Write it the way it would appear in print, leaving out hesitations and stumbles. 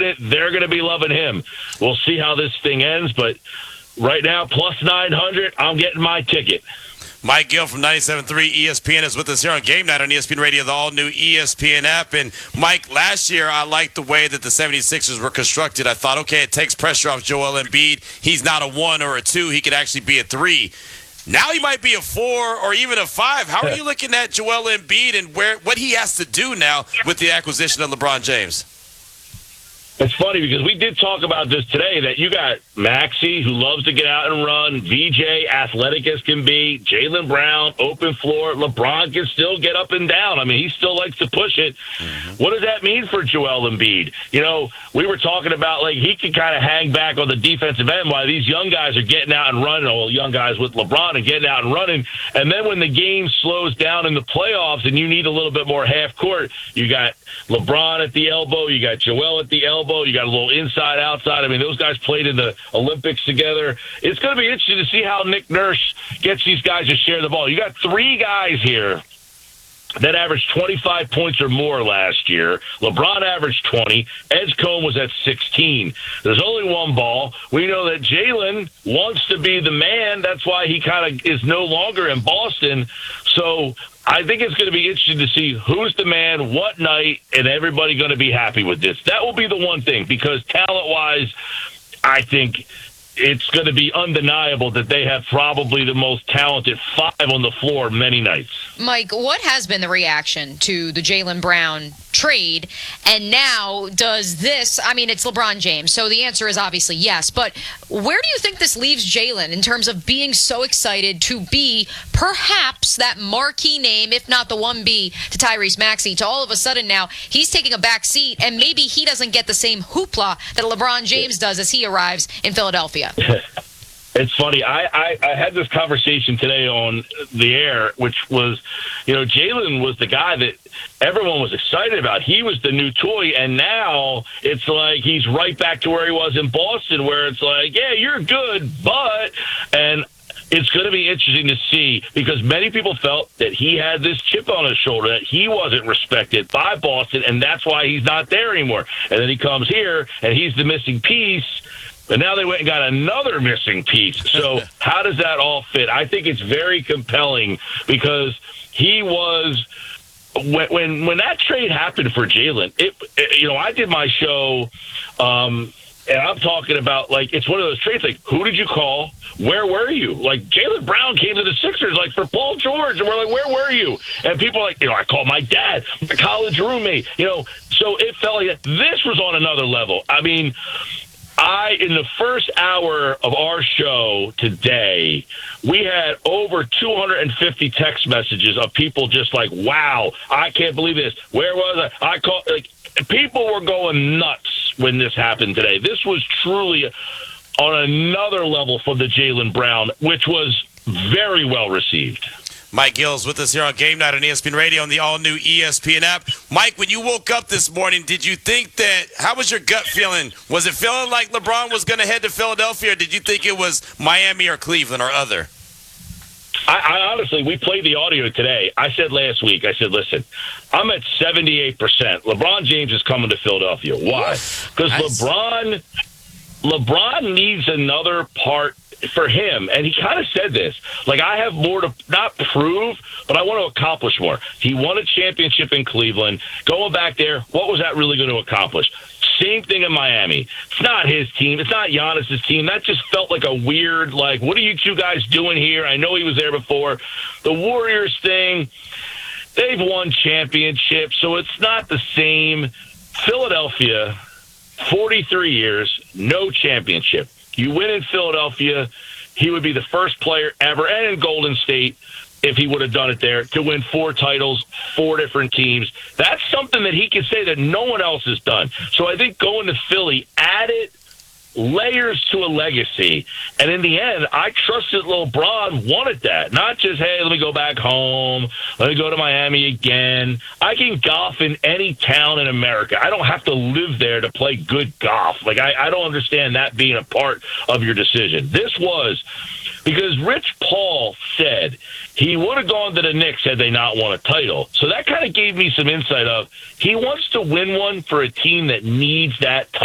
it, they're going to be loving him. We'll see how this thing ends, but right now, plus 900, I'm getting my ticket. Mike Gill from 97.3 ESPN is with us here on Game Night on ESPN Radio, the all-new ESPN app. And, Mike, last year I liked the way that the 76ers were constructed. I thought, okay, it takes pressure off Joel Embiid. He's not a 1 or a 2. He could actually be a 3. Now he might be a 4 or even a 5. How are you looking at Joel Embiid and what he has to do now with the acquisition of LeBron James? It's funny because we did talk about this today, that you got Maxey, who loves to get out and run, VJ, athletic as can be, Jaylen Brown, open floor. LeBron can still get up and down. I mean, he still likes to push it. Mm-hmm. What does that mean for Joel Embiid? You know, we were talking about, like, he can kind of hang back on the defensive end while these young guys are getting out and running, or young guys with LeBron and getting out and running. And then when the game slows down in the playoffs and you need a little bit more half court, you got LeBron at the elbow, you got Joel at the elbow, you got a little inside, outside. I mean, those guys played in the Olympics together. It's going to be interesting to see how Nick Nurse gets these guys to share the ball. You got 3 guys here that averaged 25 points or more last year. LeBron averaged 20. Edgecombe was at 16. There's only 1 ball. We know that Jaylen wants to be the man. That's why he kind of is no longer in Boston. So I think it's going to be interesting to see who's the man, what night, and everybody going to be happy with this. That will be the one thing, because talent-wise, I think it's going to be undeniable that they have probably the most talented 5 on the floor many nights. Mike, what has been the reaction to the Jaylen Brown trade? And now does this, I mean, it's LeBron James, so the answer is obviously yes, but where do you think this leaves Jaylen in terms of being so excited to be perhaps that marquee name, if not the 1B to Tyrese Maxey, to all of a sudden now he's taking a back seat and maybe he doesn't get the same hoopla that LeBron James does as he arrives in Philadelphia? It's funny. I had this conversation today on the air, which was, you know, Jaylen was the guy that everyone was excited about. He was the new toy, and now it's like he's right back to where he was in Boston, where it's like, yeah, you're good, but, and it's going to be interesting to see, because many people felt that he had this chip on his shoulder, that he wasn't respected by Boston, and that's why he's not there anymore. And then he comes here, and he's the missing piece. And now they went and got another missing piece. So how does that all fit? I think it's very compelling, because he was when that trade happened for Jaylen. You know, I did my show, and I'm talking about, like, it's one of those trades. Like, who did you call? Where were you? Like, Jaylen Brown came to the Sixers, like, for Paul George, and we're like, where were you? And people are like, you know, I called my dad, my college roommate. You know, so it felt like this was on another level. I mean, in the first hour of our show today, we had over 250 text messages of people just like, wow, I can't believe this. Where was I? I called, like, people were going nuts when this happened today. This was truly on another level for the Jaylen Brown, which was very well received. Mike Gill is with us here on Game Night on ESPN Radio on the all-new ESPN app. Mike, when you woke up this morning, did you think that – how was your gut feeling? Was it feeling like LeBron was going to head to Philadelphia, or did you think it was Miami or Cleveland or other? I honestly, we played the audio today. I said last week, I said, listen, I'm at 78%. LeBron James is coming to Philadelphia. Why? Because nice. LeBron needs another part for him, and he kind of said this, like, I have more to not prove, but I want to accomplish more. He won a championship in Cleveland. Going back there, what was that really going to accomplish? Same thing in Miami. It's not his team. It's not Giannis's team. That just felt like a weird, like, what are you two guys doing here? I know he was there before. The Warriors thing, they've won championships, so it's not the same. Philadelphia, 43 years, no championship. You win in Philadelphia, he would be the first player ever, and in Golden State, if he would have done it there, to win 4 titles, 4 different teams. That's something that he can say that no one else has done. So I think going to Philly added layers to a legacy. And in the end, I trusted LeBron wanted that. Not just, hey, let me go back home. Let me go to Miami again. I can golf in any town in America. I don't have to live there to play good golf. Like, I don't understand that being a part of your decision. This was because Rich Paul said he would have gone to the Knicks had they not won a title. So that kind of gave me some insight of he wants to win one for a team that needs that title.